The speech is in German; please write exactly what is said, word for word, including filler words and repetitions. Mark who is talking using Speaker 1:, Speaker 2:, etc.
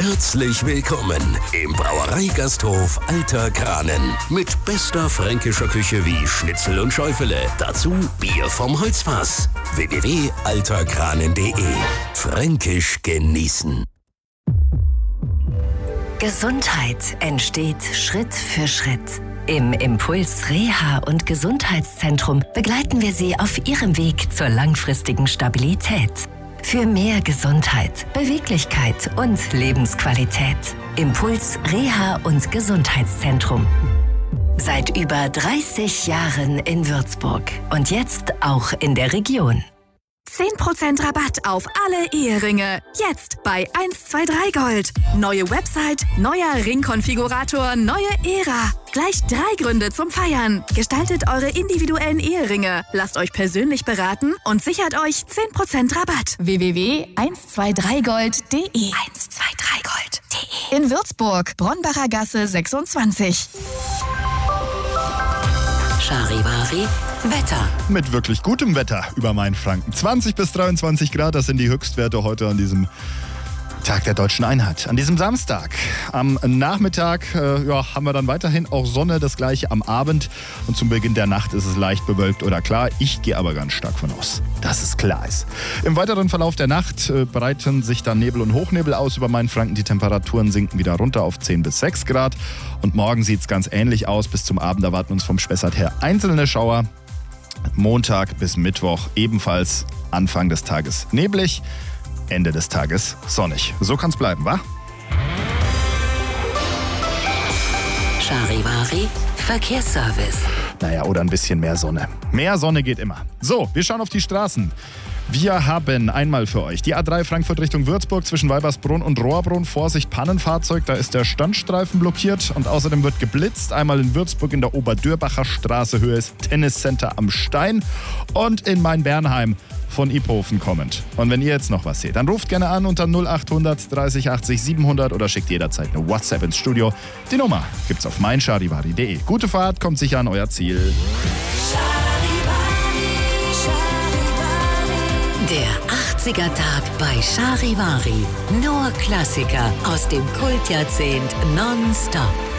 Speaker 1: Herzlich willkommen im Brauereigasthof Alter Kranen. Mit bester fränkischer Küche wie Schnitzel und Schäufele. Dazu Bier vom Holzfass. w w w punkt alterkranen punkt de. Fränkisch genießen.
Speaker 2: Gesundheit entsteht Schritt für Schritt. Im Impuls Reha- und Gesundheitszentrum begleiten wir Sie auf Ihrem Weg zur langfristigen Stabilität. Für mehr Gesundheit, Beweglichkeit und Lebensqualität. Impuls Reha- und Gesundheitszentrum. Seit über dreißig Jahren in Würzburg und jetzt auch in der Region.
Speaker 3: zehn Prozent Rabatt auf alle Eheringe. Jetzt bei eins zwei drei Gold. Neue Website, neuer Ringkonfigurator, neue Ära. Gleich drei Gründe zum Feiern. Gestaltet eure individuellen Eheringe. Lasst euch persönlich beraten und sichert euch zehn Prozent Rabatt. w w w punkt eins zwei drei gold punkt de eins zwei drei gold punkt de. In Würzburg, Bronnbacher Gasse sechsundzwanzig.
Speaker 2: Charivari Wetter.
Speaker 4: Mit wirklich gutem Wetter über Mainfranken. zwanzig bis dreiundzwanzig Grad, das sind die Höchstwerte heute an diesem Tag der Deutschen Einheit. An diesem Samstag. Am Nachmittag äh, ja, haben wir dann weiterhin auch Sonne, das gleiche am Abend. Und zum Beginn der Nacht ist es leicht bewölkt oder klar. Ich gehe aber ganz stark von aus, dass es klar ist. Im weiteren Verlauf der Nacht äh, breiten sich dann Nebel und Hochnebel aus über Mainfranken. Die Temperaturen sinken wieder runter auf zehn bis sechs Grad. Und morgen sieht es ganz ähnlich aus. Bis zum Abend erwarten uns vom Spessart her einzelne Schauer. Montag bis Mittwoch ebenfalls Anfang des Tages neblig, Ende des Tages sonnig. So kann's bleiben, wa?
Speaker 2: Charivari Verkehrsservice.
Speaker 4: Naja, oder ein bisschen mehr Sonne. Mehr Sonne geht immer. So, wir schauen auf die Straßen. Wir haben einmal für euch die A drei Frankfurt Richtung Würzburg zwischen Weibersbrunn und Rohrbrunn. Vorsicht, Pannenfahrzeug, da ist der Standstreifen blockiert und außerdem wird geblitzt. Einmal in Würzburg in der Oberdürbacher Straße, Höhe ist Tenniscenter am Stein und in Main-Bernheim von Iphofen kommend. Und wenn ihr jetzt noch was seht, dann ruft gerne an unter null achthundert dreißig achtzig siebenhundert oder schickt jederzeit eine WhatsApp ins Studio. Die Nummer gibt's auf meincharivari punkt de. Gute Fahrt, kommt sicher an euer Ziel.
Speaker 2: Der achtziger-Tag bei Charivari. Nur Klassiker aus dem Kultjahrzehnt nonstop.